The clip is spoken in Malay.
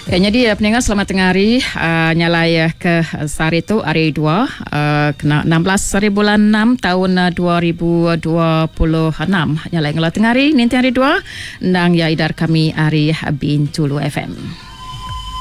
Ya, jadi pendengar selamat tengah hari. Nyalai ke sehari itu hari 2 kena 16 hari bulan 6 tahun 2026. Nyalai ngelah tengah hari nanti hari 2 nang ya idar kami hari Bintulu FM.